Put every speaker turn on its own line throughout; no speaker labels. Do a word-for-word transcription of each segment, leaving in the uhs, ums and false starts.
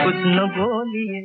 कुछ न बोलिए।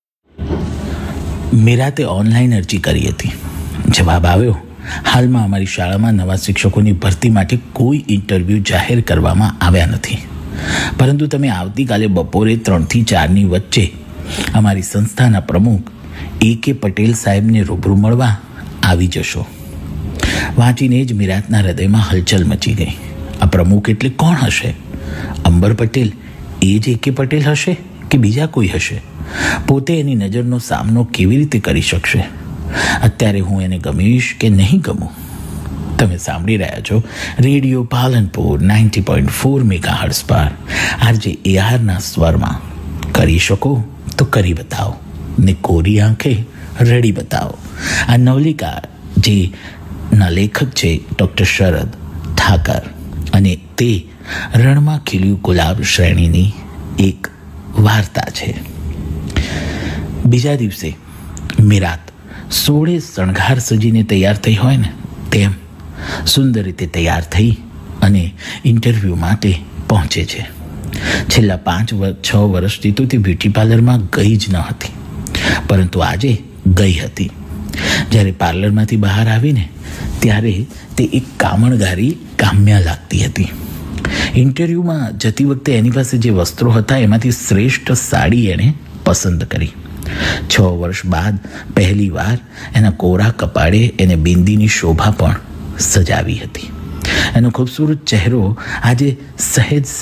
મીરાતે ઓનલાઈન અરજી કરી હતી. જવાબ આવ્યો, હાલમાં અમારી શાળામાં નવા શિક્ષકોની ભરતી માટે કોઈ ઇન્ટરવ્યૂ જાહેર કરવામાં આવ્યા નથી, પરંતુ તમે આવતીકાલે બપોરે ત્રણથી ચારની વચ્ચે અમારી સંસ્થાના પ્રમુખ એ કે પટેલ સાહેબને રૂબરૂ મળવા આવી જશો. વાંચીને જ મીરાતના હૃદયમાં હલચલ મચી ગઈ. આ પ્રમુખ એટલે કોણ હશે? અંબર પટેલ એ જ એ કે પટેલ હશે કે બીજા કોઈ હશે? પોતે એની નજરનો સામનો કેવી રીતે કરી શકશે? અત્યારે હું એને ગમીશ કે નહીં ગમું? તમે સાંભળી રહ્યા છો radio Palanpur ninety point four mega hertz પર આરજે એઆરના સ્વરમાં. કરી શકો તો કરી બતાવો ને કોરી આંખે રડી બતાવો. આ નવલિકા જે ના લેખક છે ડૉક્ટર શરદ ઠાકર, અને તે રણમાં ખીલ્યું ગુલાબ શ્રેણીની એક વાર્તા છે. બીજા દિવસે મીરાત સોળે શણગાર સજીને તૈયાર થઈ હોય ને તેમ સુંદર રીતે તૈયાર થઈ અને ઇન્ટરવ્યૂ માટે પહોંચે છે. છેલ્લા પાંચ છ વર્ષથી તો તે બ્યુટી પાર્લરમાં ગઈ જ ન હતી, પરંતુ આજે ગઈ હતી. જ્યારે પાર્લરમાંથી બહાર આવીને ત્યારે તે એક કામણગારી કામ્યા લાગતી હતી. ઇન્ટરવ્યૂમાં જતી વખતે એની પાસે જે વસ્ત્રો હતા એમાંથી શ્રેષ્ઠ સાડી એણે પસંદ કરી. છ વર્ષ બાદ પહેલી વાર એના કોરા કપાળે એને બિંદીની શોભા પણ સજાવી હતી. એનો ખૂબસૂરત ચહેરો આજે સહેજ